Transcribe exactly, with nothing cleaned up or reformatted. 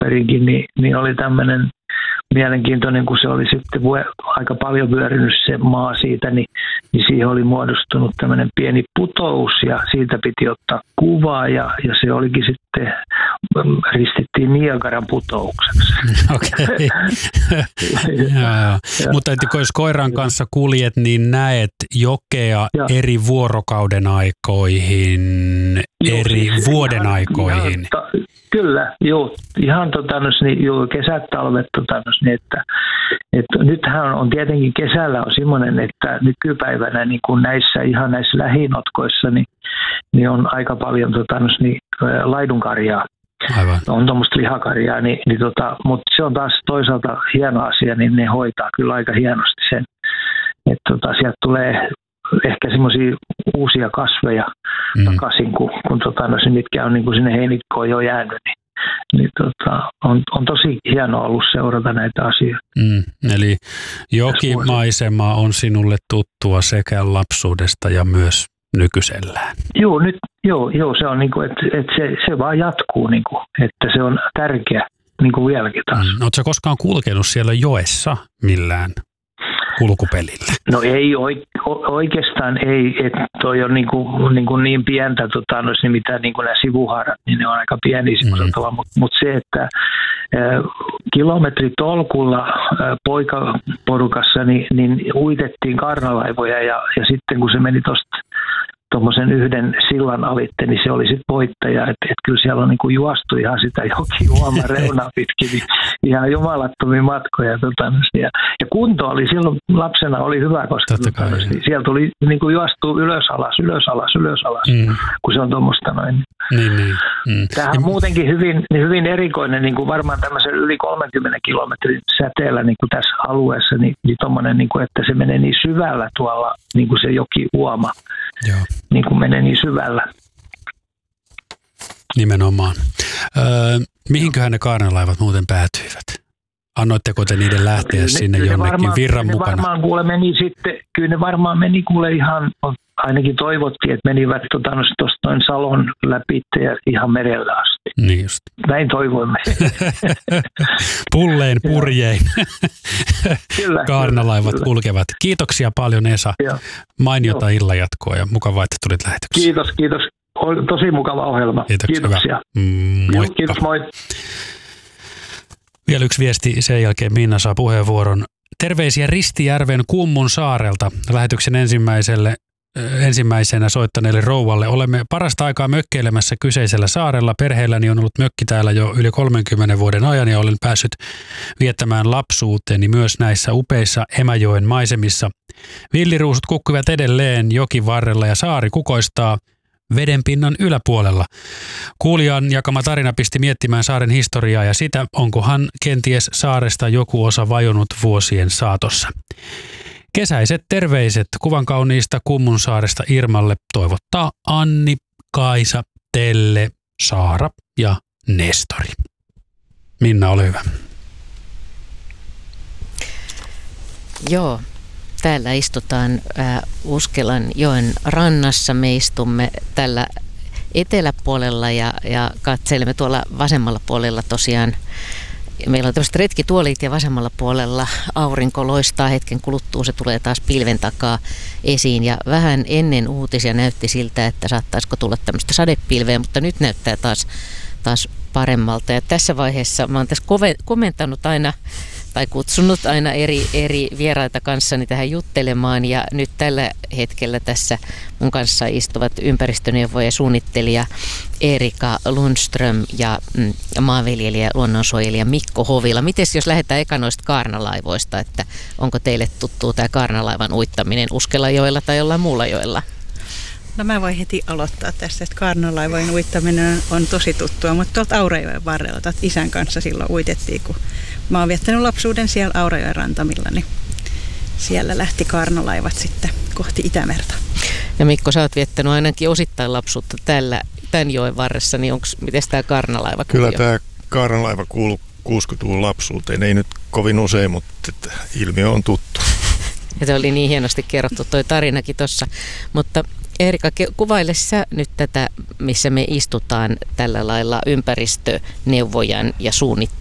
perinkin, niin, niin oli tämmöinen mielenkiintoinen, kun se oli sitten aika paljon vyörynyt se maa siitä, niin, niin siihen oli muodostunut tämmöinen pieni putous ja siitä piti ottaa kuvaa ja, ja se olikin sitten, ristittiin Niagaran putoukseksi. Okei. Mutta että jos koiran kanssa kuljet, niin näet jokea ja eri vuorokauden aikoihin, joo, eri siis vuoden ihan, aikoihin. Ihan, ta, kyllä, joo. Ihan tota, niin, joo, kesät, talvet, tota, niin, että, että nythän on tietenkin kesällä on semmoinen, että nykypäivänä niin kuin näissä ihan näissä lähinotkoissa niin, niin on aika paljon tota, niin, laidunkarjaa. Aivan. On tuommoista lihakarjaa, niin, niin tota, mutta se on taas toisaalta hieno asia, niin ne hoitaa kyllä aika hienosti sen. Että tota, sieltä tulee ehkä semmoisia uusia kasveja mm. takaisin, kun, kun tota, no, mitkä on niin kuin sinne heinikkoon jo jäänyt, niin, niin tota, on, on tosi hienoa ollut seurata näitä asioita. Mm. Eli jokimaisema on sinulle tuttua sekä lapsuudesta ja myös nykyisellään. Joo, nyt, joo, joo se on niin kuin, että, että se, se vaan jatkuu, niin kuin, että se on tärkeä niin kuin vieläkin taas. Mm. Oletko sä koskaan kulkenut siellä joessa millään kulkupelillä? No ei oikeastaan ei, että toi on niin, kuin, niin, kuin niin pientä, tota, no, niin mitä niin kuin nämä sivuhaarat, niin ne on aika pieniä mm. mutta mut se, että äh, kilometritolkulla äh, poikaporukassa niin, niin uitettiin kaarnalaivoja ja, ja sitten kun se meni tuosta tuommoisen yhden sillan alitte, niin se oli sitten voittaja. Että et kyllä siellä on niinku juostu ihan sitä jokiuoman reunaa pitkin, niin ihan jumalattomia matkoja. Tota, ja, ja kunto oli silloin lapsena oli hyvä, koska tota, niin siellä tuli niinku juostu ylös alas, ylös alas, ylös alas, mm. kun se on tuommoista noin. Niin, niin. Mm. Tämähän on muutenkin hyvin, hyvin erikoinen, niin kuin varmaan tämmöisen yli kolmenkymmenen kilometrin säteellä niin kuin tässä alueessa, niin, niin tommoinen, niin kuin, että se menee niin syvällä tuolla, niin kuin se jokiuoma. Joo. Niin kuin menee niin syvällä. Nimenomaan. Öö, mihinköhän ne kaarnalaivat muuten päätyivät? Annoitteko te niiden lähteä kyllä sinne ne, jonnekin varmaan, virran ne mukana? Varmaan kuule meni sitten, kyllä ne varmaan meni kuule ihan, ainakin toivottiin, että menivät tuosta tota, noin Salon läpi ja ihan merellä asti. Niin just. Näin toivoimme. Pullein purjein kyllä, kaarnalaivat kyllä. kulkevat. Kiitoksia paljon Esa. Joo. Mainiota Joo. illanjatkoa ja mukavaa, että tulit lähetykseen. Kiitos, kiitos. Tosi mukava ohjelma. Kiitoksia. Kiitoksia. Mm, moikka. Kiitos, moi. Vielä yksi viesti, sen jälkeen Minna saa puheenvuoron. Terveisiä Ristijärven Kummun saarelta lähetyksen ensimmäiselle, ensimmäisenä soittaneelle rouvalle. Olemme parasta aikaa mökkeilemässä kyseisellä saarella. Perheelläni on ollut mökki täällä jo yli kolmenkymmenen vuoden ajan ja olen päässyt viettämään lapsuuteeni myös näissä upeissa Emäjoen maisemissa. Villiruusut kukkuvat edelleen jokin varrella ja saari kukoistaa vedenpinnan yläpuolella. Kuulijan jakama tarina pisti miettimään saaren historiaa ja sitä, onkohan kenties saaresta joku osa vajonnut vuosien saatossa. Kesäiset terveiset kuvan kauniista Kummun saaresta Irmalle toivottaa Anni, Kaisa, Telle, Saara ja Nestori. Minna, ole hyvä. Joo. Täällä istutaan äh, Uskelan joen rannassa. Me istumme tällä eteläpuolella ja, ja katselemme tuolla vasemmalla puolella tosiaan. Meillä on tämmöiset retkituolit ja vasemmalla puolella aurinko loistaa hetken kuluttua. Se tulee taas pilven takaa esiin ja vähän ennen uutisia näytti siltä, että saattaisiko tulla tämmöistä sadepilveä, mutta nyt näyttää taas, taas paremmalta. Ja tässä vaiheessa mä oon tässä kove, komentanut aina tai kutsunut aina eri, eri vieraita kanssani tähän juttelemaan ja nyt tällä hetkellä tässä mun kanssa istuvat ympäristöneuvoja ja suunnittelija Erika Lundström ja mm, maanviljelijä ja luonnonsuojelija Mikko Hovila. Mites jos lähdetään eka noista kaarnalaivoista, että onko teille tuttuu tämä kaarnalaivan uittaminen Uskelajoella tai jollain muulla joella? No mä voin heti aloittaa tässä, että kaarnalaivojen uittaminen on tosi tuttua, mutta tuolta Aurajoen varrella, tuolta isän kanssa silloin uitettiin, kun mä oon viettänyt lapsuuden siellä Aurajoen rantamilla, niin siellä lähti kaarnalaivat sitten kohti Itämerta. Ja Mikko, sä oot viettänyt ainakin osittain lapsuutta tällä, tämän joen varressa, niin onko, miten tämä kaarnalaiva kuuluu? Kyllä tämä kaarnalaiva kuuluu kuusikymmentäluvun lapsuuteen, ei nyt kovin usein, mutta ilmiö on tuttu. Ja se oli niin hienosti kerrottu toi tarinakin tuossa. Mutta Erika, kuvaile sä nyt tätä, missä me istutaan tällä lailla ympäristöneuvojan ja suunnittelijan